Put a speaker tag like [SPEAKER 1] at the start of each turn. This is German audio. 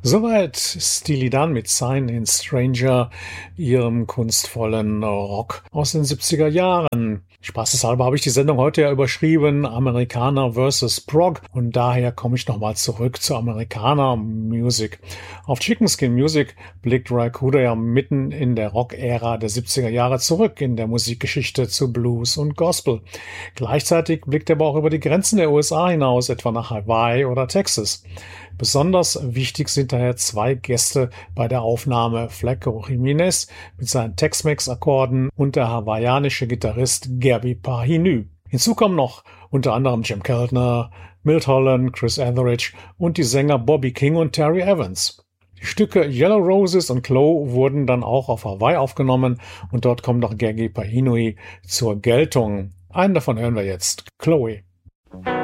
[SPEAKER 1] Soweit Steely Dan mit Sign Stranger, ihrem kunstvollen Rock aus den 70er Jahren. Spaßeshalber habe ich die Sendung heute ja überschrieben, Amerikaner vs. Prog, und daher komme ich nochmal zurück zur Amerikaner Music. Auf Chicken Skin Music blickt Ry Cooder ja mitten in der Rock-Ära der 70er Jahre zurück in der Musikgeschichte zu Blues und Gospel. Gleichzeitig blickt er aber auch über die Grenzen der USA hinaus, etwa nach Hawaii oder Texas. Besonders wichtig sind daher zwei Gäste bei der Aufnahme: Flaco Jiménez mit seinen Tex-Mex-Akkorden und der hawaiianische Gitarrist Gerby Pahinu. Hinzu kommen noch unter anderem Jim Keltner, Milt Holland, Chris Etheridge und die Sänger Bobby King und Terry Evans. Die Stücke Yellow Roses und Chloe wurden dann auch auf Hawaii aufgenommen und dort kommt auch Gerby Pahinu zur Geltung. Einen davon hören wir jetzt, Chloe.